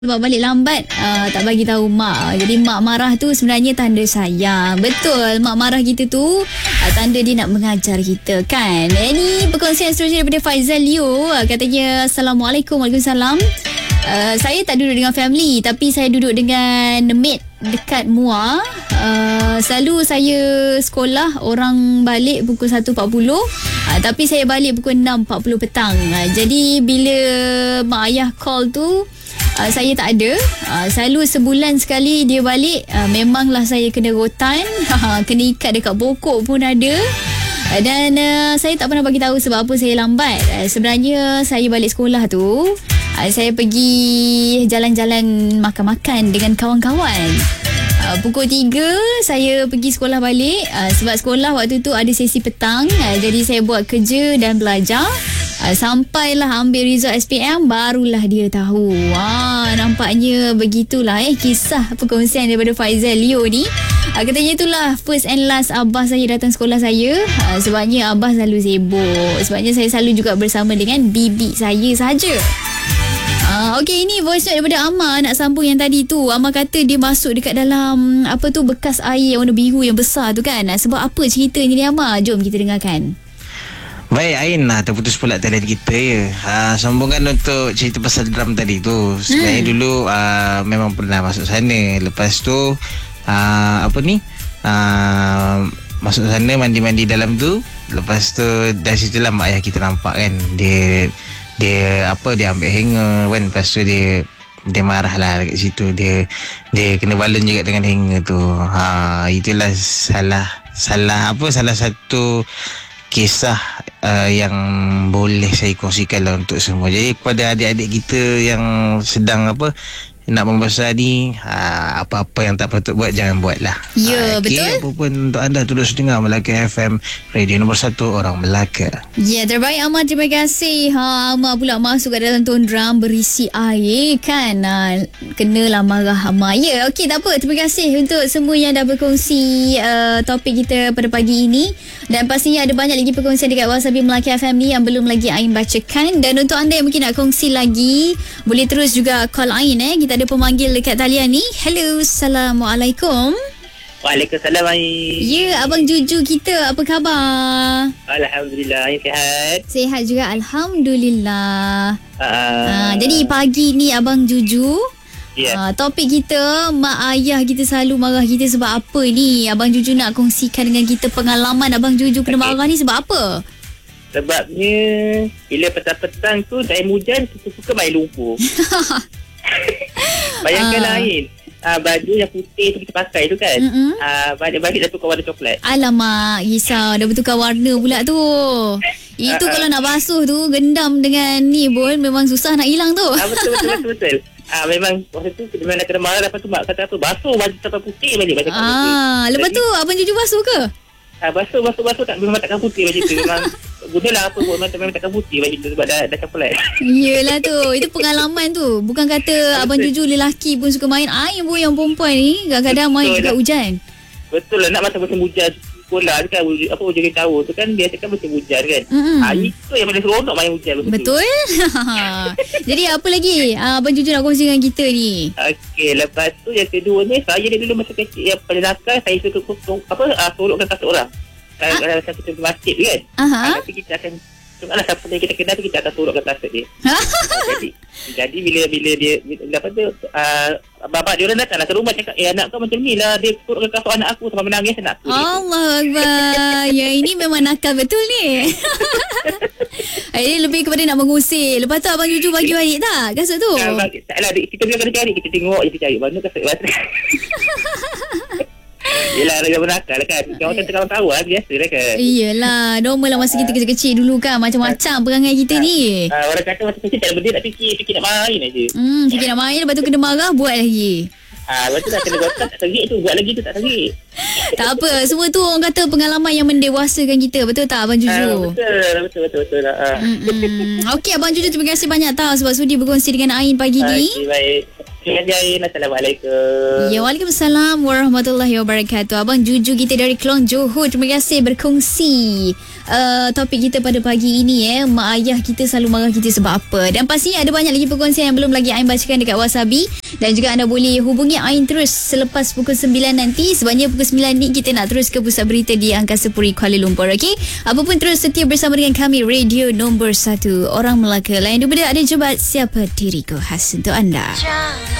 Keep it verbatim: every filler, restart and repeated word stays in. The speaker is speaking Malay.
Sebab balik lambat uh, tak bagi tahu mak. Jadi mak marah tu sebenarnya tanda sayang. Betul, mak marah kita tu uh, tanda dia nak mengajar kita kan. Ini perkongsian seterusnya daripada Faizal Leo. uh, Katanya Assalamualaikum. Waalaikumsalam. uh, Saya tak duduk dengan family, tapi saya duduk dengan maid dekat Muar. uh, Selalu saya sekolah orang balik pukul satu empat puluh, uh, tapi saya balik pukul enam empat puluh petang. uh, Jadi bila mak ayah call tu, Uh, saya tak ada. uh, Selalu sebulan sekali dia balik. uh, Memanglah saya kena rotan. Kena ikat dekat pokok pun ada. uh, Dan uh, saya tak pernah bagi tahu sebab apa saya lambat. uh, Sebenarnya saya balik sekolah tu, uh, saya pergi jalan-jalan makan-makan dengan kawan-kawan. uh, Pukul tiga saya pergi sekolah balik. uh, Sebab sekolah waktu tu ada sesi petang. uh, Jadi saya buat kerja dan belajar. Uh, sampailah ambil result S P M, barulah dia tahu. Wah, nampaknya begitulah eh kisah perkongsian daripada Faizal Leo ni. Uh, katanya itulah first and last abah saya datang sekolah saya. Uh, sebabnya abah selalu sibuk. Sebabnya saya selalu juga bersama dengan bibi saya saja. Uh, Okey, ini voice note daripada Amar nak sambung yang tadi tu. Amar kata dia masuk dekat dalam apa tu bekas air yang warna biru yang besar tu kan. Uh, sebab apa ceritanya ni Amar? Jom kita dengarkan. Baik Ain, lah, terputus pula talian kita ya. Ha, sambungan untuk cerita pasal drum tadi tu. Sebenarnya hmm. dulu uh, memang pernah masuk sana. Lepas tu uh, apa ni? Uh, masuk sana mandi-mandi dalam tu. Lepas tu dari situlah mak ayah kita nampak kan. Dia dia apa dia ambil hanger kan. Lepas tu dia dia marah lah dekat situ. Dia dia kena balon juga dengan hanger tu. Ha, itulah salah salah apa salah satu kisah uh, yang boleh saya kongsikan lah untuk semua. Jadi kepada adik-adik kita yang sedang apa nak membesar ni, uh, apa-apa yang tak patut buat jangan buat lah. Ya, uh, betul. Okay, apa pun untuk anda terus dengar Melaka F M, radio nombor satu orang Melaka. Ya, terbaik Amar, terima kasih. Ha, Amar pula masuk kat dalam tuan drum berisi air kan. Ha, kenalah marah Amar. Ya, okey, tak apa. Terima kasih untuk semua yang dah berkongsi uh, topik kita pada pagi ini. Dan pastinya ada banyak lagi perkongsian dekat WhatsApp Melaka F M ni yang belum lagi Ain bacakan. Dan untuk anda yang mungkin nak kongsi lagi, boleh terus juga call Ain eh. Kita ada pemanggil dekat talian ni. Hello, Assalamualaikum. Waalaikumsalam Ain. Ya, Abang Juju kita, apa khabar? Alhamdulillah, Ain sihat. Sihat juga, Alhamdulillah. Uh, uh, Jadi pagi ni Abang Juju, yeah. uh, topik kita, mak ayah kita selalu marah kita sebab apa ni? Abang Juju nak kongsikan dengan kita pengalaman Abang Juju kena okay. marah ni sebab apa? Sebabnya bila petang-petang tu time hujan kita suka main lumpur. Bayangkan uh. Ain, uh, baju yang putih tu kita pakai tu kan, uh, balik-balik dah tukar warna coklat. Alamak, risau dah bertukar warna pula tu. Itu uh, kalau uh. nak basuh tu gendam dengan ni pun memang susah nak hilang tu. uh, Betul betul betul, betul. Ah, memang waktu tu memang nak kena marah. Lepas tu mak kata apa, basuh baju sampai putih balik baju ah, putih. Lepas tu Abang Juju basuh ke? Ah, basuh basuh basuh tak, memang takkan putih baju tu. Memang gunalah apa buat memang, memang takkan putih baju tu sebab dah dah coklat. Yelah tu, itu pengalaman tu. Bukan kata Abang Juju lelaki pun suka main air pun, yang perempuan ni kadang-kadang main juga hujan. Betul lah, nak masa musim hujan sekolah kan, apa hujan kita tahu tu kan, biasa kan musim hujan kan. Mm-hmm. Ah, itu yang paling seronok main hujan. Betul. Jadi apa lagi Abang Juju nak kongsi dengan kita ni? Okey, lepas tu yang kedua ni, saya ni dulu masa kecil yang paling nakal, saya suka apa uh, tolokkan kasut orang. Kalau ah? Kalau kita pergi masjid kan, uh-huh. uh, nanti kita akan tengoklah siapa yang kita kenal tu, kita akan tolokkan kasut dia. uh, jadi jadi bila bila dia bila apa tu uh, bapak dia orang datang lah ke rumah cakap, eh anak kau macam ni lah, dia tolokkan kasut anak aku sampai menangis anak aku. Allah Akbar. Ya, ini memang nakal betul ni. Ini lebih kepada nak mengusir. Lepas tu Abang Juju bagi balik tak kasut tu? Uh, bagi, tak lah, kita biar kena cari, kita tengok je, kita cari mana kasut mana. Yelah, raga bernakal lah kan. Orang kan tengah tahu lah, biasa lah kan. Iyalah, normal lah masa kita kecil-kecil dulu kan. Macam-macam perangai kita ni. uh, Orang cakap masa kecil tak ada benda nak fikir, fikir nak main aja. Hmm, fikir nak main, lepas tu kena marah, buat lagi. Ah, lepas tu dah kena gotak, tak terik tu. Buat lagi tu tak terik. Tak apa, semua tu orang kata pengalaman yang mendewasakan kita. Betul tak Abang Juju? Ah, betul, betul, betul, betul. Ah. Okey Abang Juju, terima kasih banyak tau sebab sudi berkongsi dengan Ain pagi ni. Okey, baik. Terima kasih. Assalamualaikum. Ya, Waalaikumsalam warahmatullahi wabarakatuh. Abang Juju kita dari Kelong Johor. Terima kasih berkongsi uh, topik kita pada pagi ini eh. Mak ayah kita selalu marah kita sebab apa. Dan pastinya ada banyak lagi perkongsian yang belum lagi Ain bacakan dekat Wasabi. Dan juga anda boleh hubungi Ain terus selepas pukul sembilan nanti. Sebabnya pukul sembilan ni kita nak terus ke pusat berita di Angkasa Puri Kuala Lumpur. Okey? Apapun terus setia bersama dengan kami, Radio Nombor satu Orang Melaka. Lain daripada ada jebat siapa diriku khas untuk anda.